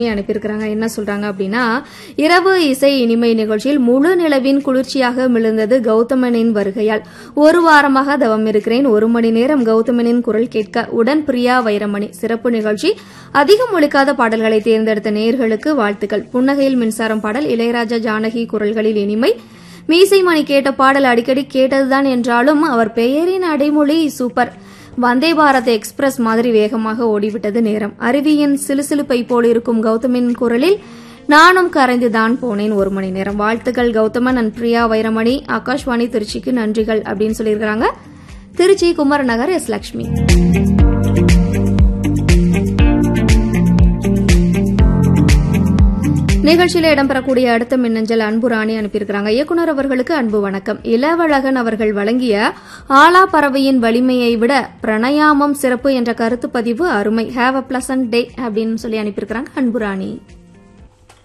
அனுப்பியிருக்கிறாங்க. என்ன சொல்றாங்க அப்படின்னா, இரவு இசை இனிமை நிகழ்ச்சியில் முழு நிலவின் குளிர்ச்சியாக மிளந்தது கௌதமனின் வருகையால். ஒரு வாரமாக தவம் இருக்கிறேன். 1 மணி நேரம் கௌதமனின் குரல் கேட்க. உடன் பிரியா வைரமணி. சிறப்பு நிகழ்ச்சி. அதிகம் ஒலிக்காத பாடல்களை தேர்ந்தெடுத்த நேயர்களுக்கு வாழ்த்துக்கள். புன்னகையில் மின்சாரம் பாடல். இளையராஜா ஜானகி குரல்களில் இனிமை. மீசைமணி கேட்ட பாடல் அடிக்கடி கேட்டதுதான் என்றாலும் அவர் பெயரின் அடைமொழி சூப்பர். வந்தே பாரத் எக்ஸ்பிரஸ் மாதிரி வேகமாக ஓடிவிட்டது நேரம். அருவியின் சிலுசிலுப்பை போல் இருக்கும் கௌதமின் குரலில் நானும் கரைந்துதான் போனேன் 1 மணி நேரம். வாழ்த்துக்கள் கௌதமன் அண்ட் பிரியா வைரமணி. ஆகாஷ்வாணி திருச்சிக்கு நன்றிகள் அப்படின்னு சொல்லியிருக்கிறாங்க. திருச்சி குமரநகர் எஸ் லட்சுமி. நிகழ்ச்சியில் இடம்பெறக்கூடிய அடுத்த மின்னஞ்சல் அன்பு ராணி அனுப்பியிருக்கிறாங்க. இயக்குநர் அவர்களுக்கு அன்பு வணக்கம். இளவழகன் அவர்கள் வழங்கிய ஆலா பறவையின் வலிமையை விட பிரணயாமம் சிறப்பு என்ற கருத்து பதிவு அருமை. ஹேவ் அ பிளசன்ட் டே அப்படின்னு சொல்லி அனுப்பியிருக்கிறாங்க அன்பு ராணி.